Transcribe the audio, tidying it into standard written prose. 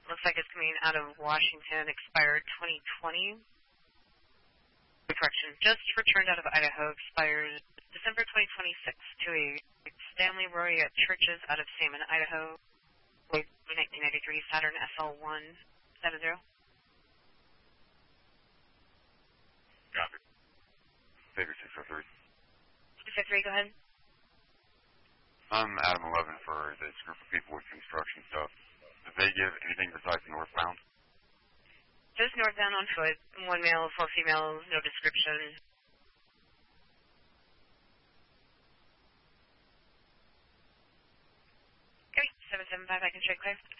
Looks like it's coming out of Washington, expired 2020. Correction, just returned out of Idaho, expired December 2026 to a Stanley Roy at Churches out of Salmon, Idaho, 1993 Saturn SL170. Copy. Saber 603. 603, go ahead. I'm Adam 11 for this group of people with construction stuff. Did they give anything besides northbound? Just northbound on foot. 1 male, 4 females, no description. Okay, 775, I can straight clear.